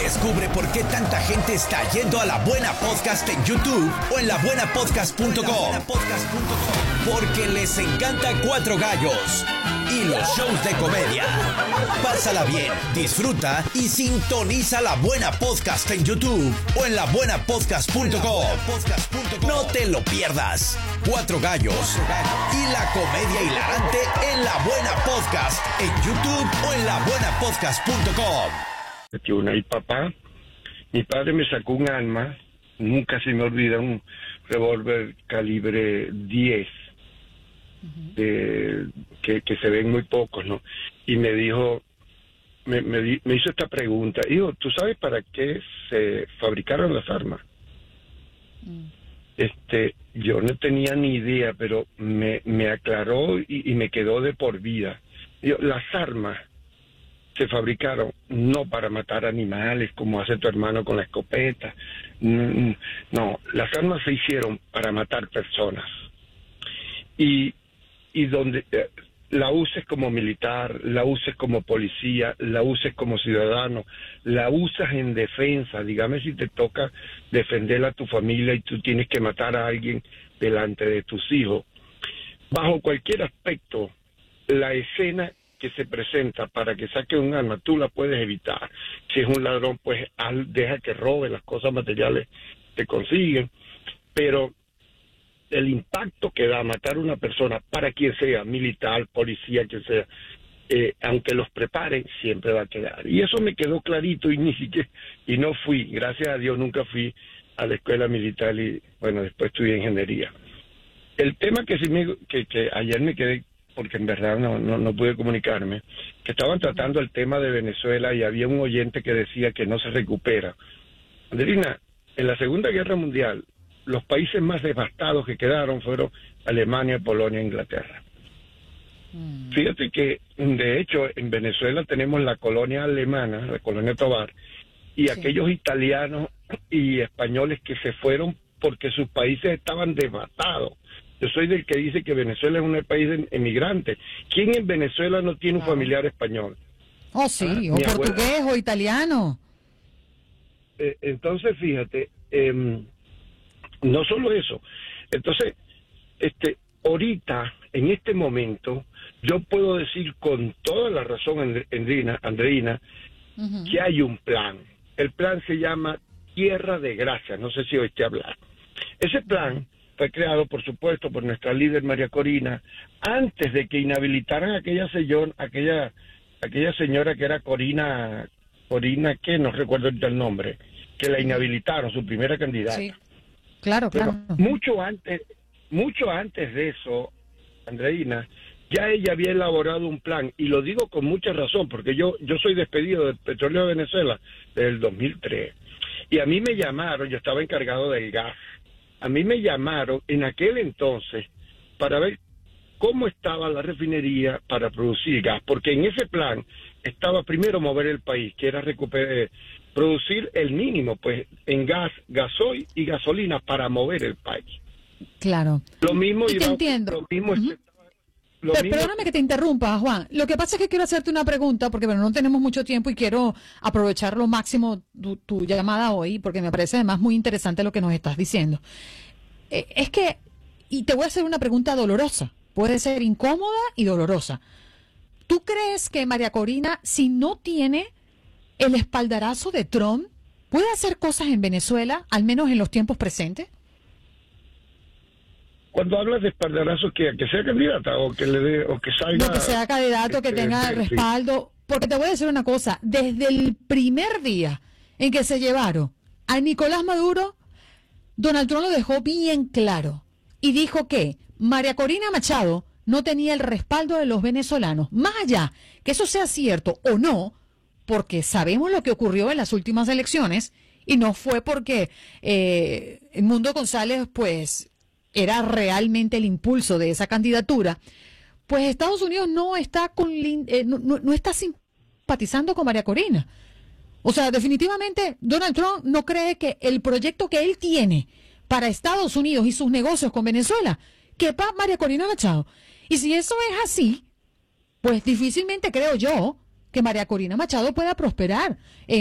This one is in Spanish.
Descubre por qué tanta gente está yendo a La Buena Podcast en YouTube o en labuenapodcast.com. Porque les encanta Cuatro Gallos y los shows de comedia. Pásala bien, disfruta y sintoniza La Buena Podcast en YouTube o en labuenapodcast.com. No te lo pierdas. Cuatro Gallos y la comedia hilarante en La Buena Podcast en YouTube o en labuenapodcast.com. Mi padre me sacó un arma, nunca se me olvida, un revólver calibre 10, que se ven muy pocos, ¿no? Y me dijo, me hizo esta pregunta, hijo, ¿tú sabes para qué se fabricaron las armas? Yo no tenía ni idea, pero me aclaró y me quedó de por vida. Digo, las armas se fabricaron no para matar animales como hace tu hermano con la escopeta. No, las armas se hicieron para matar personas. Y donde la uses como militar, la uses como policía, la uses como ciudadano, la usas en defensa. Dígame si te toca defender a tu familia y tú tienes que matar a alguien delante de tus hijos. Bajo cualquier aspecto, la escena que se presenta para que saque un arma, tú la puedes evitar. Si es un ladrón, pues deja que robe, las cosas materiales te consiguen, pero el impacto que da matar a una persona, para quien sea, militar, policía, quien sea, aunque los preparen, siempre va a quedar. Y eso me quedó clarito y no fui, gracias a Dios nunca fui a la escuela militar y bueno, después estudié ingeniería. El tema que ayer me quedé, porque en verdad no pude comunicarme, que estaban tratando el tema de Venezuela y había un oyente que decía que no se recupera. Andrina, en la Segunda Guerra Mundial, los países más devastados que quedaron fueron Alemania, Polonia e Inglaterra. Fíjate que, de hecho, en Venezuela tenemos la colonia alemana, la colonia Tovar, y aquellos italianos y españoles que se fueron porque sus países estaban devastados. Yo soy del que dice que Venezuela es un país de emigrantes. ¿Quién en Venezuela no tiene un familiar español? Oh, sí, o portugués o italiano. Entonces, fíjate, no solo eso. Entonces, ahorita, en este momento, yo puedo decir con toda la razón, Andreina, que hay un plan. El plan se llama Tierra de Gracia. No sé si oíste hablar. Ese plan fue creado, por supuesto, por nuestra líder María Corina, antes de que inhabilitaran a aquella señora que era Corina, que no recuerdo ahorita el nombre, que la inhabilitaron, su primera candidata. Sí, claro. Pero mucho antes de eso, Andreina, ya ella había elaborado un plan, y lo digo con mucha razón, porque yo soy despedido del Petróleo de Venezuela desde el 2003, y a mí me llamaron, yo estaba encargado del gas. A mí me llamaron en aquel entonces para ver cómo estaba la refinería para producir gas, porque en ese plan estaba primero mover el país, que era producir el mínimo, pues, en gas, gasoil y gasolina para mover el país. Claro. Lo mismo y te entiendo. Lo mismo Perdóname que te interrumpa, Juan. Lo que pasa es que quiero hacerte una pregunta, porque bueno, no tenemos mucho tiempo y quiero aprovechar lo máximo tu llamada hoy, porque me parece además muy interesante lo que nos estás diciendo. Y te voy a hacer una pregunta dolorosa. Puede ser incómoda y dolorosa. ¿Tú crees que María Corina, si no tiene el espaldarazo de Trump, puede hacer cosas en Venezuela, al menos en los tiempos presentes? Cuando hablas de espaldarazo, que sea candidata o que salga... No, que sea candidato, que tenga respaldo. Sí. Porque te voy a decir una cosa, desde el primer día en que se llevaron a Nicolás Maduro, Donald Trump lo dejó bien claro y dijo que María Corina Machado no tenía el respaldo de los venezolanos. Más allá que eso sea cierto o no, porque sabemos lo que ocurrió en las últimas elecciones y no fue porque Edmundo González, pues, era realmente el impulso de esa candidatura, pues Estados Unidos no está no está simpatizando con María Corina. O sea, definitivamente Donald Trump no cree que el proyecto que él tiene para Estados Unidos y sus negocios con Venezuela quepa María Corina Machado. Y si eso es así, pues difícilmente creo yo que María Corina Machado pueda prosperar